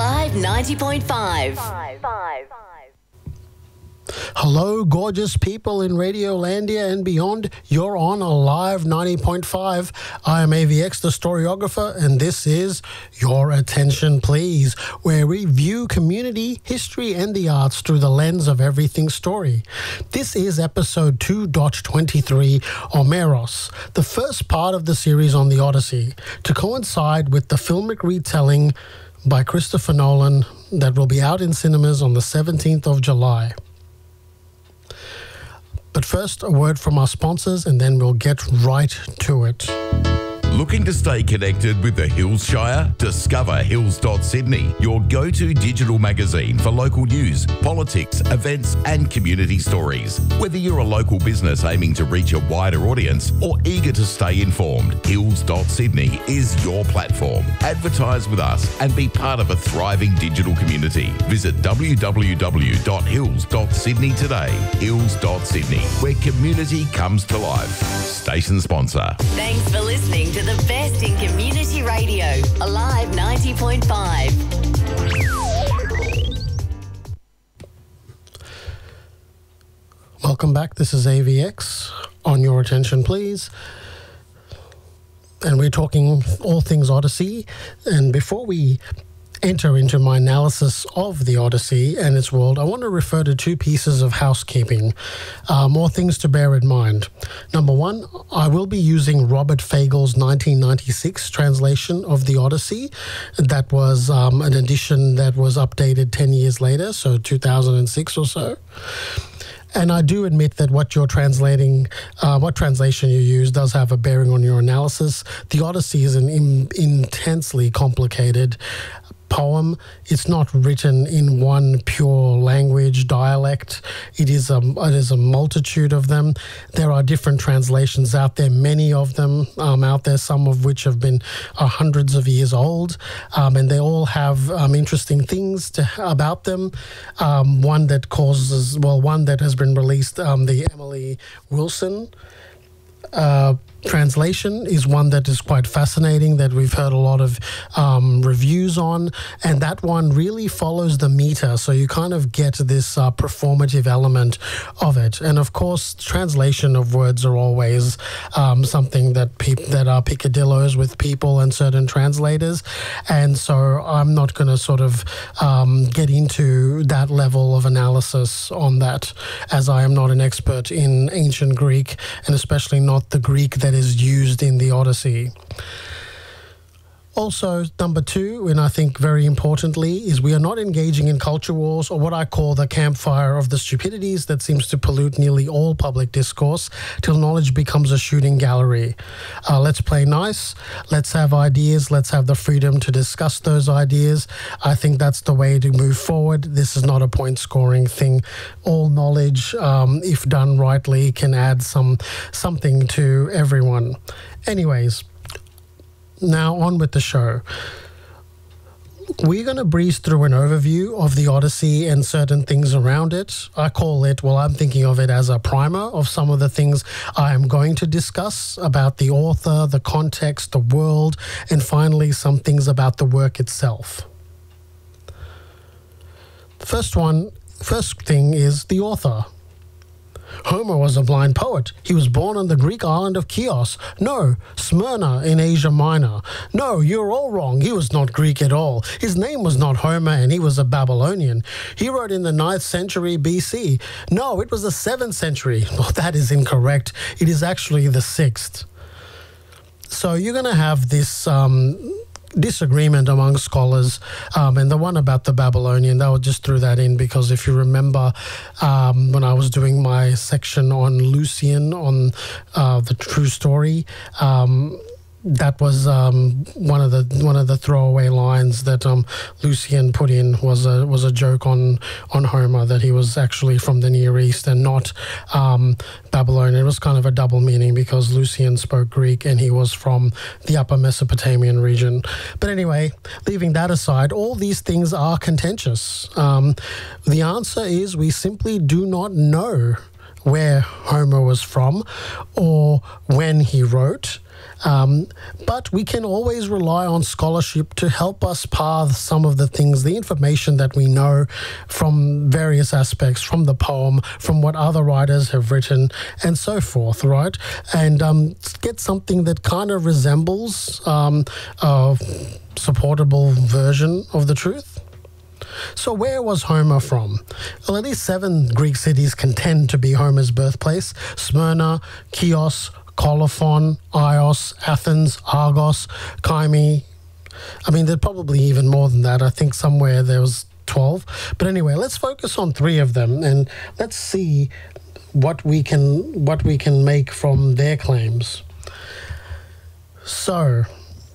Alive 90.5. Hello, gorgeous people in Radiolandia and beyond. You're on Alive 90.5. I am AVX, the storyographer, and this is Your Attention Please, where we view community, history, and the arts through the lens of everything story. This is episode 2.23, Homeros, the first part of the series on the Odyssey, to coincide with the filmic retelling by Christopher Nolan that will be out in cinemas on the 17th of July. But first, a word from our sponsors, and then we'll get right to it. Looking to stay connected with the Hills Shire? Discover Hills.Sydney, your go-to digital magazine for local news, politics, events and community stories. Whether you're a local business aiming to reach a wider audience or eager to stay informed, Hills.Sydney is your platform. Advertise with us and be part of a thriving digital community. Visit www.hills.sydney today. Hills.Sydney, where community comes to life. Station sponsor. Thanks for listening to the best in community radio, Alive 90.5. Welcome back. This is AVX on Your Attention Please. And we're talking all things Odyssey. And before we enter into my analysis of the Odyssey and its world, I want to refer to two pieces of housekeeping, more things to bear in mind. Number one, I will be using Robert Fagel's 1996 translation of the Odyssey. That was an edition that was updated 10 years later, so 2006 or so. And I do admit that what you're translating, what translation you use does have a bearing on your analysis. The Odyssey is an intensely complicated poem. It's not written in one pure language, dialect. It is a multitude of them. There are different translations out there, many of them out there, some of which have been hundreds of years old, and they all have interesting things about them. One that has been released, the Emily Wilson translation is one that is quite fascinating, that we've heard a lot of reviews on, and that one really follows the meter, so you kind of get this performative element of it. And of course, translation of words are always something that are picadillos with people and certain translators, and so I'm not going to sort of get into that level of analysis on that, as I am not an expert in ancient Greek, and especially not the Greek that is used in the Odyssey. Also, number two, and I think very importantly, is we are not engaging in culture wars or what I call the campfire of the stupidities that seems to pollute nearly all public discourse till knowledge becomes a shooting gallery. Let's play nice. Let's have ideas. Let's have the freedom to discuss those ideas. I think that's the way to move forward. This is not a point-scoring thing. All knowledge, if done rightly, can add something to everyone. Anyways, now on with the show. We're going to breeze through an overview of the Odyssey and certain things around it. I'm thinking of it as a primer of some of the things I am going to discuss about the author, the context, the world, and finally some things about the work itself. First thing is the author. Homer was a blind poet. He was born on the Greek island of Chios. No, Smyrna in Asia Minor. No, you're all wrong. He was not Greek at all. His name was not Homer, and he was a Babylonian. He wrote in the 9th century BC. No, it was the 7th century. Well, that is incorrect. It is actually the 6th. So you're going to have this disagreement among scholars, and the one about the Babylonian, I just threw that in because if you remember when I was doing my section on Lucian, on the true story, that was one of the throwaway lines that Lucian put in was a joke on Homer, that he was actually from the Near East and not Babylon. It was kind of a double meaning because Lucian spoke Greek and he was from the upper Mesopotamian region. But anyway, leaving that aside, all these things are contentious. The answer is we simply do not know where Homer was from or when he wrote. But we can always rely on scholarship to help us path some of the things, the information that we know from various aspects, from the poem, from what other writers have written, and so forth, right? And get something that kind of resembles a supportable version of the truth. So where was Homer from? Well, at least 7 Greek cities contend to be Homer's birthplace: Smyrna, Chios, Colophon, Ios, Athens, Argos, Kyme. I mean, there's probably even more than that. I think somewhere there was 12. But anyway, let's focus on 3 of them and let's see what we can make from their claims. So,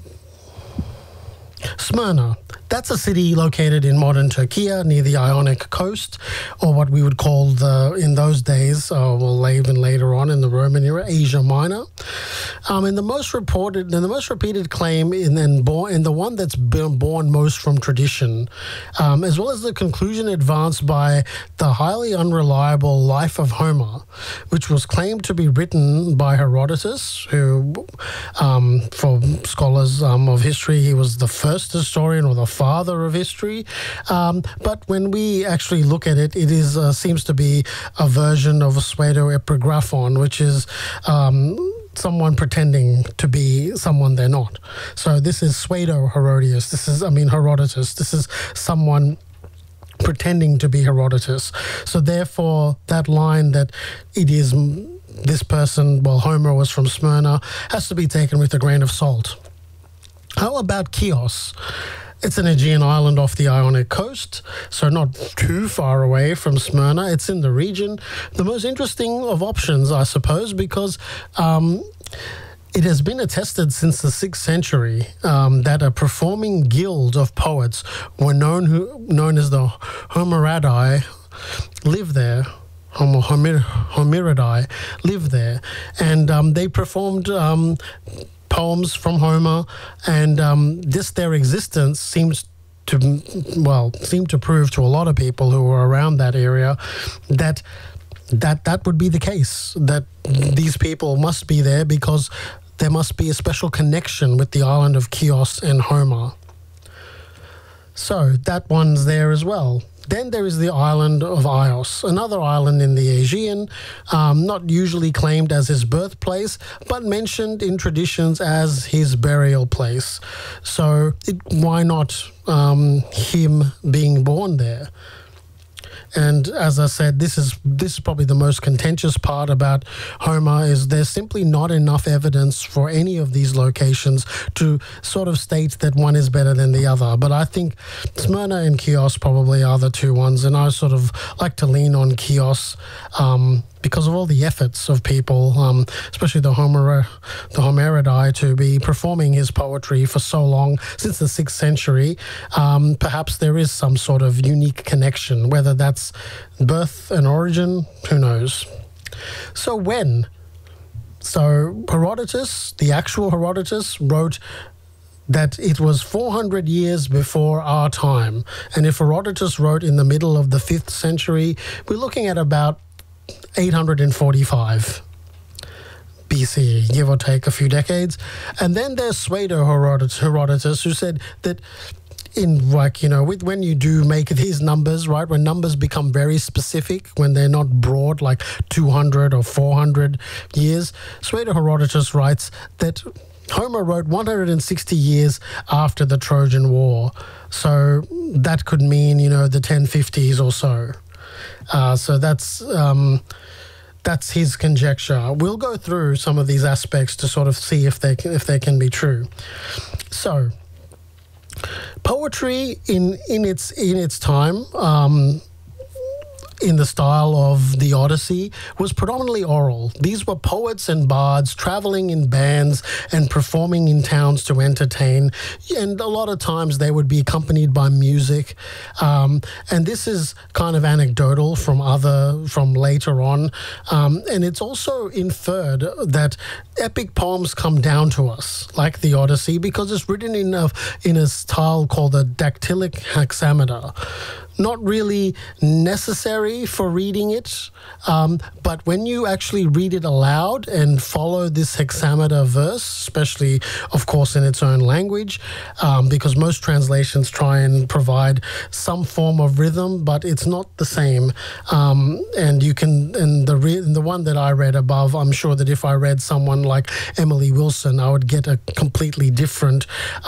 Smyrna. That's a city located in modern Turkey near the Ionic coast, or what we would call in those days, even later on in the Roman era, Asia Minor. And the most repeated claim, and the one that's been born most from tradition, as well as the conclusion advanced by the highly unreliable Life of Homer, which was claimed to be written by Herodotus, who, for scholars of history, he was the first historian or the father of history. But when we actually look at it, it is seems to be a version of a pseudo-epigraphon, which is someone pretending to be someone they're not. So this is pseudo-Herodotus. Herodotus. This is someone pretending to be Herodotus. So therefore, that line that it is this person, Homer was from Smyrna, has to be taken with a grain of salt. How about Chios? It's an Aegean island off the Ionic coast, so not too far away from Smyrna. It's in the region. The most interesting of options, I suppose, because it has been attested since the 6th century that a performing guild of poets were known as the Homeridae lived there. Homeridae lived there, and they performed poems from Homer, and their existence seemed to prove to a lot of people who were around that area that would be the case, that these people must be there because there must be a special connection with the island of Chios and Homer. So that one's there as well. Then there is the island of Ios, another island in the Aegean, not usually claimed as his birthplace, but mentioned in traditions as his burial place. So why not him being born there? And as I said, this is probably the most contentious part about Homer, is there's simply not enough evidence for any of these locations to sort of state that one is better than the other. But I think Smyrna and Chios probably are the 2 ones, and I sort of like to lean on Chios because of all the efforts of people, especially the Homeridae, to be performing his poetry for so long, since the 6th century. Perhaps there is some sort of unique connection, whether that's birth and origin, who knows. So when? So Herodotus, the actual Herodotus, wrote that it was 400 years before our time. And if Herodotus wrote in the middle of the 5th century, we're looking at about 845 BCE, give or take a few decades. And then there's Pseudo-Herodotus, who said that when you do make these numbers, right, when numbers become very specific, when they're not broad, like 200 or 400 years, Pseudo-Herodotus writes that Homer wrote 160 years after the Trojan War. So that could mean, the 1050s or so. So that's his conjecture. We'll go through some of these aspects to sort of see if they can be true. So, poetry in its time, in the style of the Odyssey, was predominantly oral. These were poets and bards traveling in bands and performing in towns to entertain, and a lot of times they would be accompanied by music. And this is kind of anecdotal from later on, and it's also inferred that epic poems come down to us, like the Odyssey, because it's written in a style called the dactylic hexameter. not really necessary for reading it, but when you actually read it aloud and follow this hexameter verse, especially, of course, in its own language, because most translations try and provide some form of rhythm, but it's not the same. And you can, in the one that I read above, I'm sure that if I read someone like Emily Wilson, I would get a completely different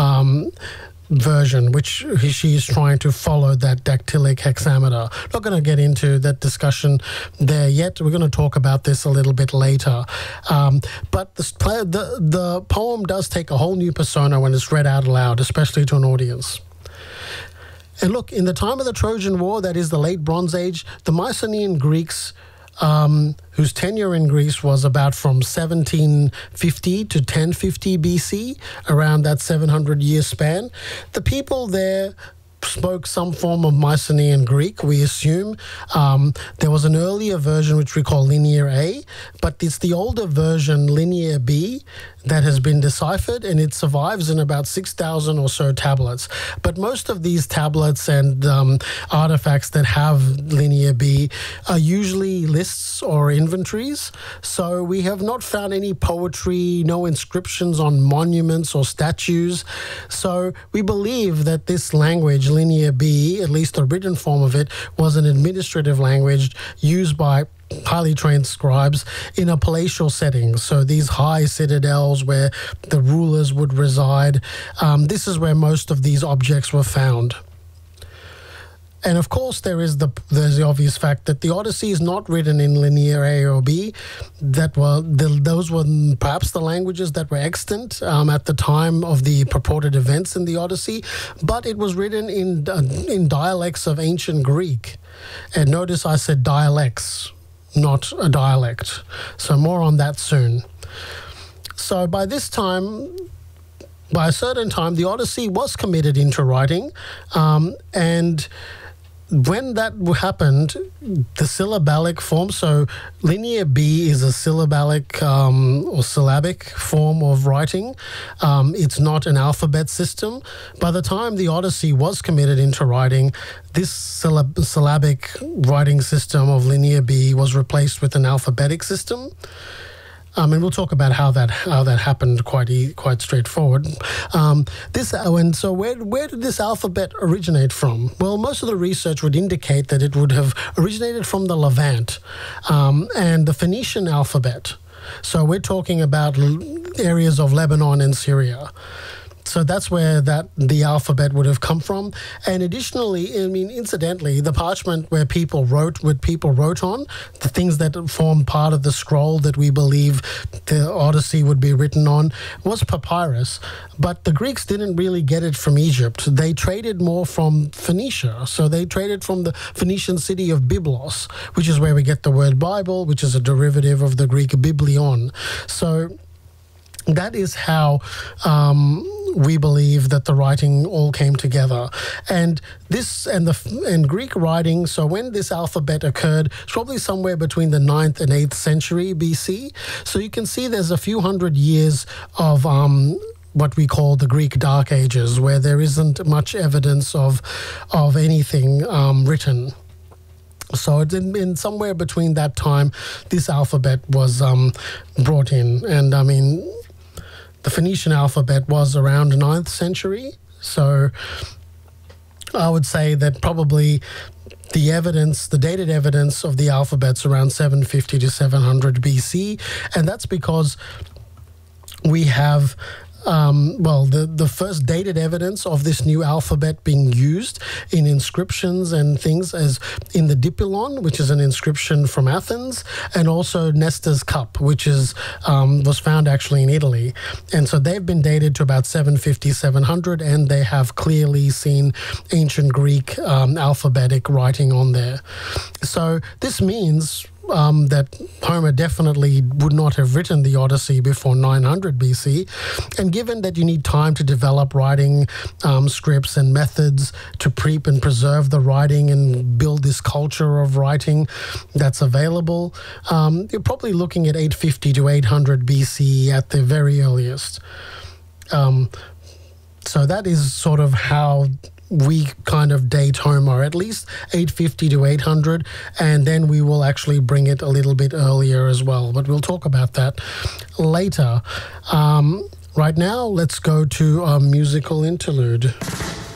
version, which she is trying to follow that dactylic hexameter. Not going to get into that discussion there yet. We're going to talk about this a little bit later. But the poem does take a whole new persona when it's read out loud, especially to an audience. And look, in the time of the Trojan War, that is the late Bronze Age, the Mycenaean Greeks, whose tenure in Greece was about from 1750 to 1050 BC, around that 700-year span. The people there spoke some form of Mycenaean Greek, we assume. There was an earlier version which we call Linear A, but it's the older version, Linear B, that has been deciphered, and it survives in about 6,000 or so tablets. But most of these tablets and artifacts that have Linear B are usually lists or inventories. So we have not found any poetry, no inscriptions on monuments or statues. So we believe that this language, Linear B, at least the written form of it, was an administrative language used by highly trained scribes in a palatial setting. So these high citadels where the rulers would reside, this is where most of these objects were found. And of course, there's the obvious fact that the Odyssey is not written in Linear A or B. Those were perhaps the languages that were extant at the time of the purported events in the Odyssey, but it was written in dialects of ancient Greek. And notice I said dialects, not a dialect. So more on that soon. So by this time, by a certain time, the Odyssey was committed into writing, and when that happened, the syllabic form, so Linear B is a syllabic or syllabic form of writing. It's not an alphabet system. By the time the Odyssey was committed into writing, this syllabic writing system of Linear B was replaced with an alphabetic system. And we'll talk about how that happened quite straightforward. So where did this alphabet originate from? Well, most of the research would indicate that it would have originated from the Levant and the Phoenician alphabet. So we're talking about areas of Lebanon and Syria. So that's where the alphabet would have come from. And additionally, incidentally, the parchment where people wrote on, the things that form part of the scroll that we believe the Odyssey would be written on, was papyrus. But the Greeks didn't really get it from Egypt. They traded more from Phoenicia. So they traded from the Phoenician city of Byblos, which is where we get the word Bible, which is a derivative of the Greek biblion. So that is how we believe that the writing all came together. And Greek writing, so when this alphabet occurred, it's probably somewhere between the 9th and 8th century BC. So you can see there's a few hundred years of what we call the Greek Dark Ages, where there isn't much evidence of anything written. So in somewhere between that time, this alphabet was brought in. And the Phoenician alphabet was around 9th century. So I would say that probably the dated evidence of the alphabet's around 750 to 700 BC. And that's because we have the first dated evidence of this new alphabet being used in inscriptions and things as in the Dipylon, which is an inscription from Athens, and also Nestor's cup, which was found actually in Italy. And so they've been dated to about 750, 700, and they have clearly seen ancient Greek alphabetic writing on there. So this means that Homer definitely would not have written the Odyssey before 900 BC. And given that you need time to develop writing scripts and methods to prep and preserve the writing and build this culture of writing that's available, you're probably looking at 850 to 800 BC at the very earliest. So that is sort of how we kind of date Homer, at least 850 to 800, and then we will actually bring it a little bit earlier as well. But we'll talk about that later. Right now, let's go to a musical interlude.